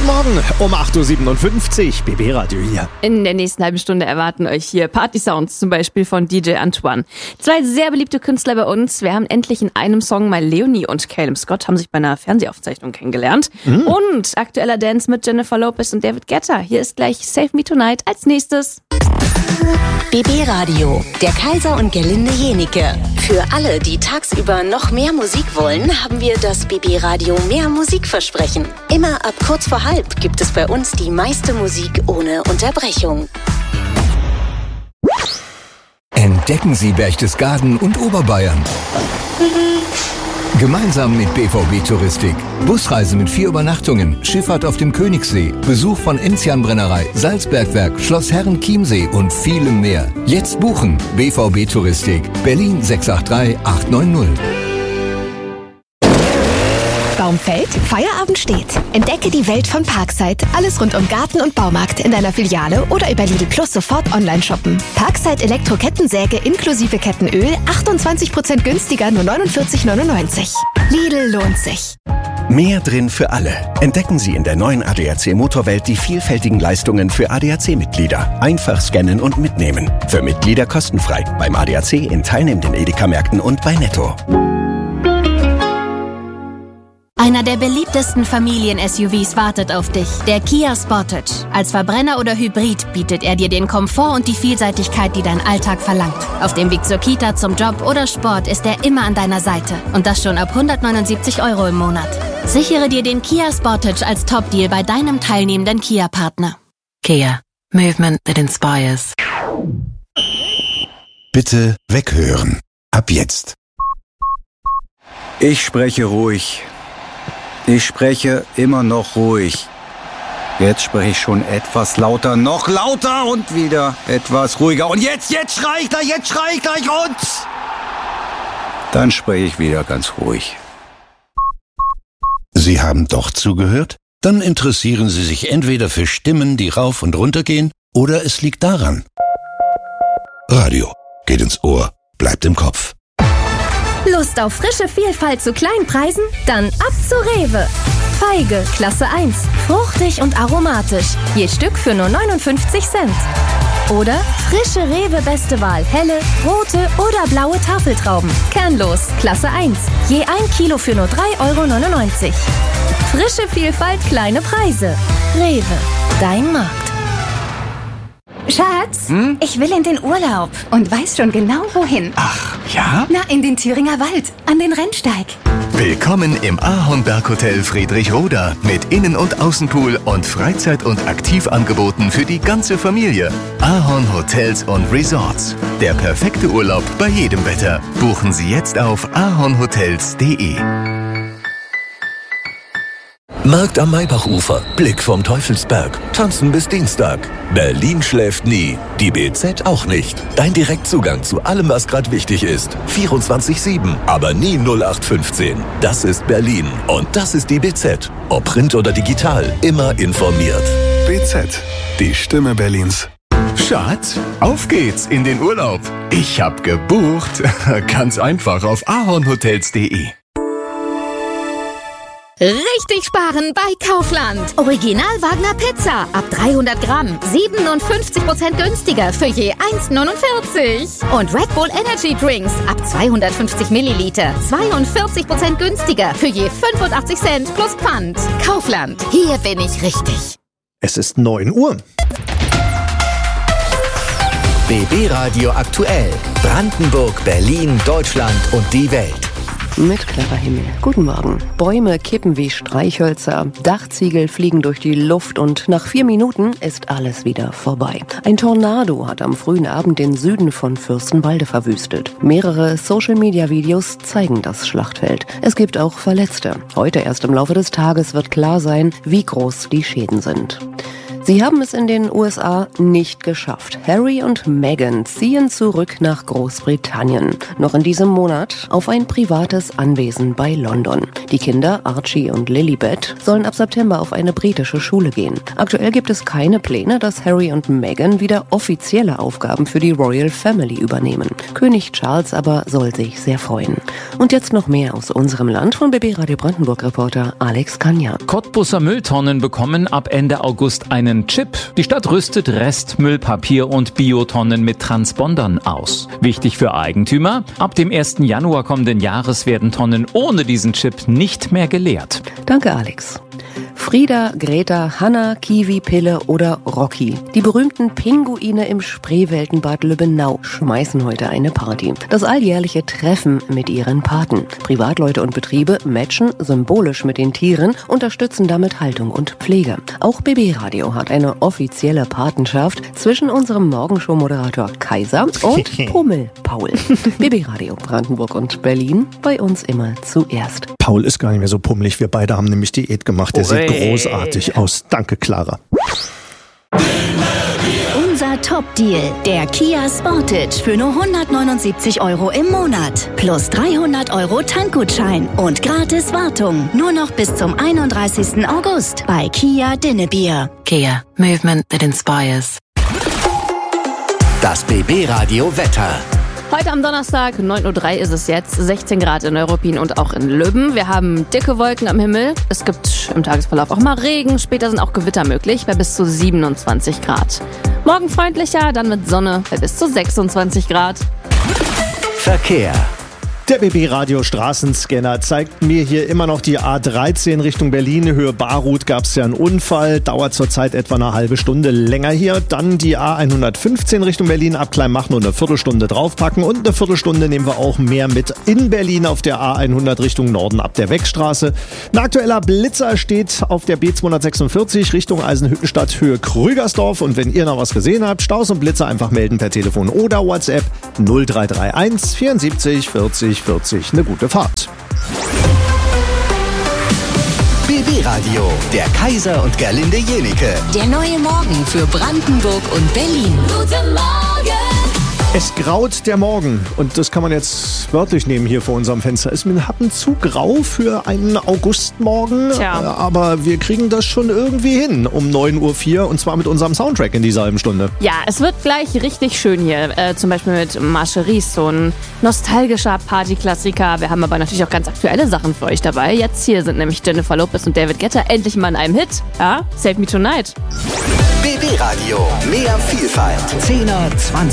Morgen um 8.57 Uhr, BB Radio hier. In der nächsten halben Stunde erwarten euch hier Party-Sounds, zum Beispiel von DJ Antoine. Zwei sehr beliebte Künstler bei uns. Wir haben endlich in einem Song mal Leonie und Calum Scott haben sich bei einer Fernsehaufzeichnung kennengelernt. Und aktueller Dance mit Jennifer Lopez und David Guetta. Hier ist gleich Save Me Tonight als nächstes. BB Radio, der Kaiser und Gerlinde Jenike. Für alle, die tagsüber noch mehr Musik wollen, haben wir das BB Radio Mehr Musikversprechen. Immer ab kurz vor halb gibt es bei uns die meiste Musik ohne Unterbrechung. Entdecken Sie Berchtesgaden und Oberbayern. Gemeinsam mit BVB Touristik. Busreise mit 4 Übernachtungen, Schifffahrt auf dem Königssee, Besuch von Enzian-Brennerei, Salzbergwerk, Schloss Herren-Chiemsee und vielem mehr. Jetzt buchen. BVB Touristik. Berlin 683 890. Baum fällt, Feierabend steht. Entdecke die Welt von Parkside. Alles rund um Garten und Baumarkt in deiner Filiale oder über Lidl Plus sofort online shoppen. Parkside Elektro-Kettensäge inklusive Kettenöl 28% günstiger, nur 49,99. Lidl lohnt sich. Mehr drin für alle. Entdecken Sie in der neuen ADAC Motorwelt die vielfältigen Leistungen für ADAC-Mitglieder. Einfach scannen und mitnehmen. Für Mitglieder kostenfrei. Beim ADAC in teilnehmenden Edeka-Märkten und bei Netto. Einer der beliebtesten Familien-SUVs wartet auf dich, der Kia Sportage. Als Verbrenner oder Hybrid bietet er dir den Komfort und die Vielseitigkeit, die dein Alltag verlangt. Auf dem Weg zur Kita, zum Job oder Sport ist er immer an deiner Seite. Und das schon ab 179 € im Monat. Sichere dir den Kia Sportage als Top-Deal bei deinem teilnehmenden Kia-Partner. Kia. Movement that inspires. Bitte weghören. Ab jetzt. Ich spreche ruhig. Ich spreche immer noch ruhig. Jetzt spreche ich schon etwas lauter, noch lauter und wieder etwas ruhiger. Und jetzt schrei ich gleich und... Dann spreche ich wieder ganz ruhig. Sie haben doch zugehört? Dann interessieren Sie sich entweder für Stimmen, die rauf und runter gehen, oder es liegt daran. Radio geht ins Ohr, bleibt im Kopf. Lust auf frische Vielfalt zu kleinen Preisen? Dann ab zu Rewe. Feige, Klasse 1. Fruchtig und aromatisch. Je Stück für nur 59 Cent. Oder frische Rewe Beste Wahl. Helle, rote oder blaue Tafeltrauben. Kernlos, Klasse 1. Je 1 Kilo für nur 3,99 €. Frische Vielfalt, kleine Preise. Rewe, dein Markt. Schatz, ich will in den Urlaub und weiß schon genau wohin. Ach, ja? Na, in den Thüringer Wald, an den Rennsteig. Willkommen im Ahornberg-Hotel Friedrichroda mit Innen- und Außenpool und Freizeit- und Aktivangeboten für die ganze Familie. Ahorn Hotels und Resorts. Der perfekte Urlaub bei jedem Wetter. Buchen Sie jetzt auf ahornhotels.de. Markt am Maybachufer, Blick vom Teufelsberg, tanzen bis Dienstag. Berlin schläft nie, die BZ auch nicht. Dein Direktzugang zu allem, was gerade wichtig ist. 24/7, aber nie 0815. Das ist Berlin und das ist die BZ. Ob Print oder digital, immer informiert. BZ, die Stimme Berlins. Schatz, auf geht's in den Urlaub. Ich hab gebucht. Ganz einfach auf ahornhotels.de. Richtig sparen bei Kaufland. Original Wagner Pizza ab 300 Gramm. 57% günstiger für je 1,49. Und Red Bull Energy Drinks ab 250 Milliliter. 42% günstiger für je 85 Cent plus Pfand. Kaufland. Hier bin ich richtig. Es ist 9 Uhr. BB Radio aktuell. Brandenburg, Berlin, Deutschland und die Welt. Mit klarer Himmel. Guten Morgen. Bäume kippen wie Streichhölzer, Dachziegel fliegen durch die Luft und nach 4 Minuten ist alles wieder vorbei. Ein Tornado hat am frühen Abend den Süden von Fürstenwalde verwüstet. Mehrere Social-Media-Videos zeigen das Schlachtfeld. Es gibt auch Verletzte. Heute erst im Laufe des Tages wird klar sein, wie groß die Schäden sind. Sie haben es in den USA nicht geschafft. Harry und Meghan ziehen zurück nach Großbritannien. Noch in diesem Monat auf ein privates Anwesen bei London. Die Kinder Archie und Lilibet sollen ab September auf eine britische Schule gehen. Aktuell gibt es keine Pläne, dass Harry und Meghan wieder offizielle Aufgaben für die Royal Family übernehmen. König Charles aber soll sich sehr freuen. Und jetzt noch mehr aus unserem Land von BB Radio Brandenburg-Reporter Alex Kanja. Cottbuser Mülltonnen bekommen ab Ende August einen Chip. Die Stadt rüstet Restmüllpapier und Biotonnen mit Transpondern aus. Wichtig für Eigentümer: ab dem 1. Januar kommenden Jahres werden Tonnen ohne diesen Chip nicht mehr geleert. Danke, Alex. Frieda, Greta, Hanna, Kiwi, Pille oder Rocky. Die berühmten Pinguine im Spreeweltenbad Lübbenau schmeißen heute eine Party. Das alljährliche Treffen mit ihren Paten. Privatleute und Betriebe matchen symbolisch mit den Tieren, unterstützen damit Haltung und Pflege. Auch BB Radio hat eine offizielle Patenschaft zwischen unserem Morgenshow-Moderator Kaiser und Pummel Paul. BB Radio Brandenburg und Berlin, bei uns immer zuerst. Paul ist gar nicht mehr so pummelig. Wir beide haben nämlich Diät gemacht. Der sieht großartig aus. Danke, Clara. Unser Top-Deal, der Kia Sportage für nur 179 € im Monat. Plus 300 € Tankgutschein und gratis Wartung. Nur noch bis zum 31. August bei Kia Dinnebier. Kia, movement that inspires. Das BB Radio Wetter. Heute am Donnerstag, 9:03 Uhr ist es jetzt, 16 Grad in Neuruppin und auch in Löben. Wir haben dicke Wolken am Himmel. Es gibt im Tagesverlauf auch mal Regen. Später sind auch Gewitter möglich bei bis zu 27 Grad. Morgen freundlicher, dann mit Sonne bei bis zu 26 Grad. Verkehr. Der BB-Radio Straßenscanner zeigt mir hier immer noch die A13 Richtung Berlin. Höhe Barut gab es ja einen Unfall, dauert zurzeit etwa eine halbe Stunde länger hier. Dann die A115 Richtung Berlin, ab Kleinmachnow eine Viertelstunde draufpacken und eine Viertelstunde nehmen wir auch mehr mit in Berlin auf der A100 Richtung Norden ab der Weckstraße. Ein aktueller Blitzer steht auf der B246 Richtung Eisenhüttenstadt Höhe Krügersdorf. Und wenn ihr noch was gesehen habt, Staus und Blitzer einfach melden per Telefon oder WhatsApp 0331 74 40 40. Eine gute Fahrt. BB Radio, der Kaiser und Gerlinde Jenike. Der neue Morgen für Brandenburg und Berlin. Guten Morgen! Es graut der Morgen und das kann man jetzt wörtlich nehmen hier vor unserem Fenster. Ist mir ein Happen zu grau für einen Augustmorgen, aber wir kriegen das schon irgendwie hin um 9:04 Uhr und zwar mit unserem Soundtrack in dieser halben Stunde. Ja, es wird gleich richtig schön hier, zum Beispiel mit Marcheries, so ein nostalgischer Partyklassiker. Wir haben aber natürlich auch ganz aktuelle Sachen für euch dabei. Jetzt hier sind nämlich Jennifer Lopez und David Guetta endlich mal in einem Hit. Ja, Save Me Tonight. BB Radio, mehr Vielfalt. 10er, 20